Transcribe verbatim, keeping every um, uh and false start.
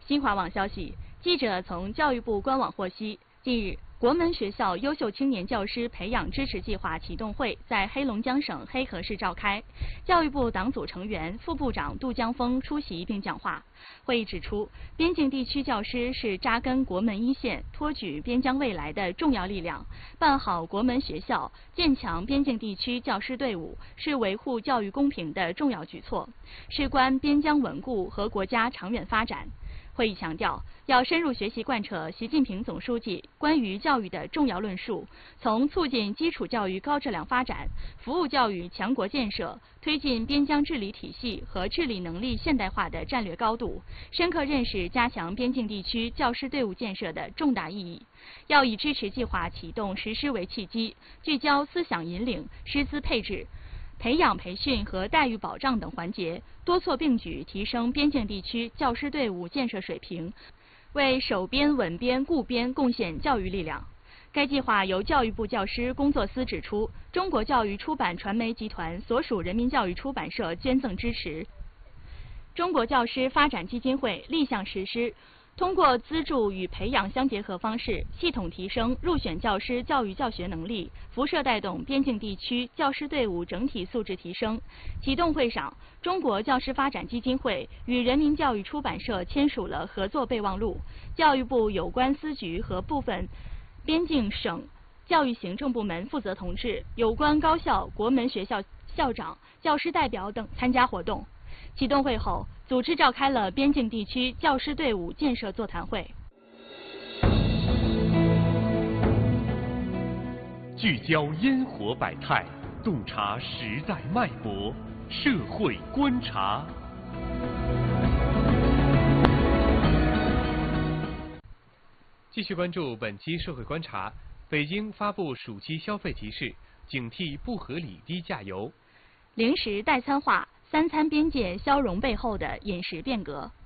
新华网消息，记者从教育部官网获悉，近日，国门学校优秀青年教师培养支持计划启动会在黑龙江省黑河市召开，教育部党组成员、副部长杜江峰出席并讲话。会议指出，边境地区教师是扎根国门一线、托举边疆未来的重要力量。办好国门学校、建强边境地区教师队伍，是维护教育公平的重要举措，事关边疆稳固和国家长远发展。会议强调，要深入学习贯彻习近平总书记关于教育的重要论述，从促进基础教育高质量发展、服务教育强国建设、推进边疆治理体系和治理能力现代化的战略高度，深刻认识加强边境地区教师队伍建设的重大意义。要以支持计划启动实施为契机，聚焦思想引领、师资配置、培养培训和待遇保障等环节，多措并举提升边境地区教师队伍建设水平，为守边、稳边、固边贡献教育力量。该计划由教育部教师工作司指出，中国教育出版传媒集团所属人民教育出版社捐赠支持。中国教师发展基金会立项实施，通过资助与培养相结合方式，系统提升入选教师教育教学能力，辐射带动边境地区教师队伍整体素质提升。启动会上，中国教师发展基金会与人民教育出版社签署了合作备忘录，教育部有关司局和部分边境省教育行政部门负责同志、有关高校、国门学校校长、教师代表等参加活动。启动会后，组织召开了边境地区教师队伍建设座谈会。 聚焦烟火百态，洞察时代脉搏，社会观察。 继续关注本期社会观察。北京发布暑期消费提示，警惕不合理低价游。 零食代餐化，三餐边界消融背后的饮食变革。